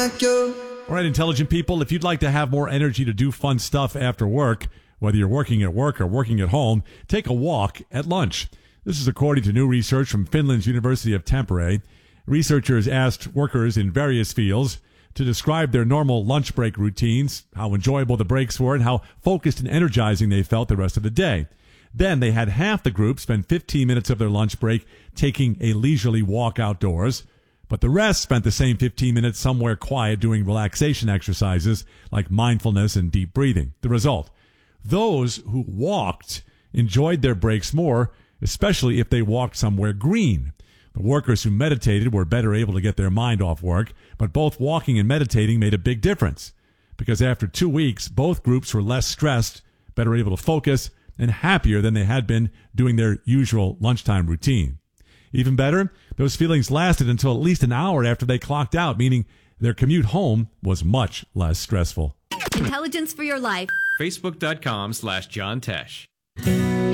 like you. All right, intelligent people, if you'd like to have more energy to do fun stuff after work, whether you're working at work or working at home, take a walk at lunch. This is according to new research from Finland's University of Tampere. Researchers asked workers in various fields to describe their normal lunch break routines, how enjoyable the breaks were, and how focused and energizing they felt the rest of the day. Then they had half the group spend 15 minutes of their lunch break taking a leisurely walk outdoors, but the rest spent the same 15 minutes somewhere quiet doing relaxation exercises like mindfulness and deep breathing. The result: those who walked enjoyed their breaks more, especially if they walked somewhere green. The workers who meditated were better able to get their mind off work, but both walking and meditating made a big difference because after 2 weeks, both groups were less stressed, better able to focus, and happier than they had been doing their usual lunchtime routine. Even better, those feelings lasted until at least an hour after they clocked out, meaning their commute home was much less stressful. Intelligence for your life. Facebook.com/John Tesh.